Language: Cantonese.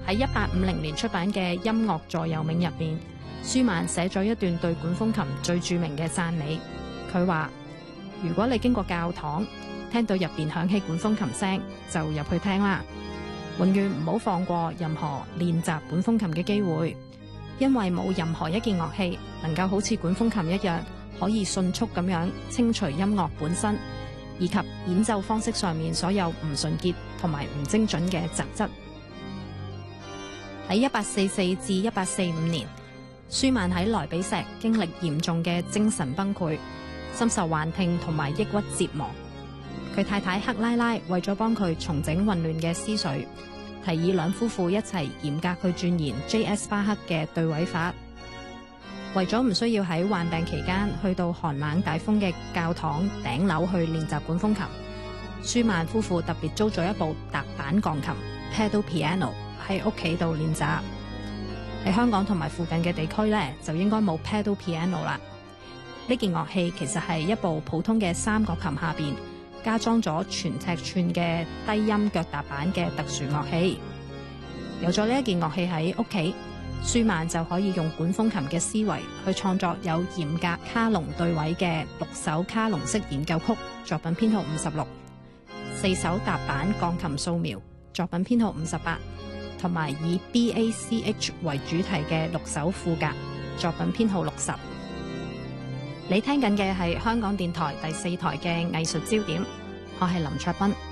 喺1850年出版嘅《音樂座右銘》入邊，舒曼寫咗一段對管風琴最著名嘅讚美。佢話：如果你經過教堂，聽到入邊響起管風琴聲，就入去聽啦。永遠唔好放過任何練習管風琴嘅機會，因為冇任何一件樂器能夠好似管風琴一樣，可以迅速咁樣清除音樂本身以及演奏方式上面所有唔純潔同埋唔精準嘅雜質。喺1844至1845年，舒曼喺萊比錫經歷嚴重嘅精神崩潰，深受幻聽同埋抑鬱折磨。佢太太克拉拉為咗幫佢重整混亂嘅思緒，提議兩夫婦一齊嚴格去鑽研 J.S. 巴克嘅對位法。為咗唔需要喺患病期間去到寒冷大風嘅教堂頂樓去練習管風琴，舒曼夫婦特別租咗一部踏板鋼琴 （pedal piano） 喺屋企度練習。喺香港同埋附近嘅地區呢，就應該冇 pedal piano 啦。呢件樂器其實係一部普通嘅三角琴下邊加裝咗全尺寸嘅低音腳踏板嘅特殊樂器。有咗呢一件樂器喺屋企，舒曼就可以用管風琴嘅思維去創作有嚴格卡農對位嘅6首卡農式研究曲，作品編號56； 4首踏板鋼琴素描，作品編號58，同埋以 BACH 為主題嘅6首賦格，作品編號60。你聽緊嘅係香港電台第4台嘅藝術焦點，我係林卓斌。